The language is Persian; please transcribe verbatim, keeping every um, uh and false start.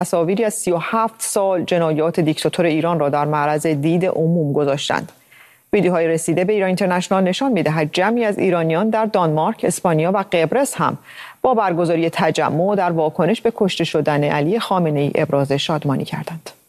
تصاویری از سی و هفت سال جنایات دیکتاتور ایران را در معرض دید عموم گذاشتند. ویدیوهای رسیده به ایران اینترنشنال نشان می‌دهد جمعی از ایرانیان در دانمارک، اسپانیا و قبرس هم با برگزاری تجمع در واکنش به کشته شدن علی خامنه‌ای ابراز شادمانی کردند.